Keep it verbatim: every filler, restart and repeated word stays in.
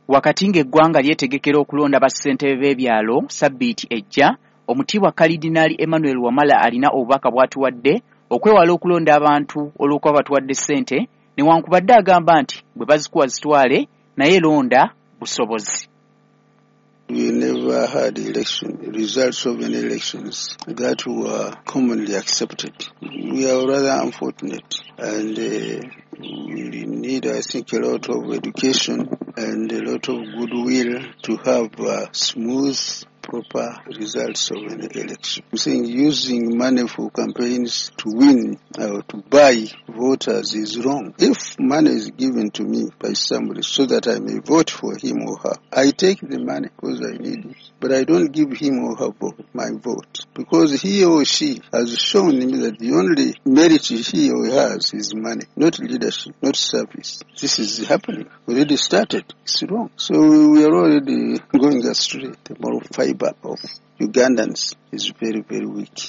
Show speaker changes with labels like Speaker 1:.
Speaker 1: Wakati ng'eggwanga lyetegekera okulonda bassentebe b'ebyalo sabbiiti ejja, Omutiibwa Kalidinaali Emmanuel Wamala alina obubaka bw'atuwadde okwewala okulonda abantu olw'okuba batuwadde ssente, newankubadde agamba nti bwe bazikuwa zitwale naye londa busobozi.
Speaker 2: We never had election results of any elections that were commonly accepted. We are rather unfortunate, and uh, we need, I think, a lot of education and a lot of goodwill to have uh, smooth, proper results of an election. I'm saying using money for campaigns to win or to buy voters is wrong. If money is given to me by somebody so that I may vote for him or her, I take the money because I need it. But I don't give him or her vote, my vote, because he or she has shown me that the only merit he or he has is money, not leadership, not service. This is happening. Already started. It's wrong. So we are already going astray. The moral fiber of Ugandans is very, very weak.